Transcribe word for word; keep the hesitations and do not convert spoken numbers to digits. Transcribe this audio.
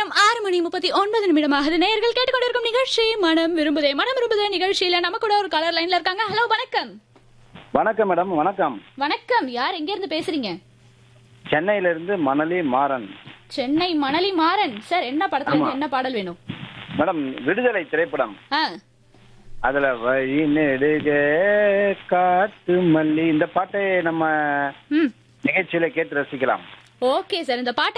நேரம் ஆறு மணி முப்பத்தி ஒன்பது நிமிடமாகுது. நேயர்கள் கேட்டுக்கொண்டிருக்கும் நிகழ்ச்சி மனம் விரும்புதே. மனம் விரும்புதே நிகழ்ச்சியில நம்ம கூட ஒரு கலர் லைன்ல இருக்காங்க. ஹலோ, வணக்கம். வணக்கம் மேடம். வணக்கம். வணக்கம். யார் எங்க இருந்து பேசுறீங்க? சென்னையில இருந்து மணலி மாறன். சென்னை மணலி மாறன் சார், என்ன படத்துல இருந்து என்ன பாடல் வேணும்? மேடம், விடுதலை திரைப்படம். ஆ, அதுல வழி நெடுக காட்டு மல்லி இந்த பாட்டை நம்ம ம், நிகழ்ச்சியில கேட்டு ரசிக்கலாம். Okay sir. இந்த பாட்டு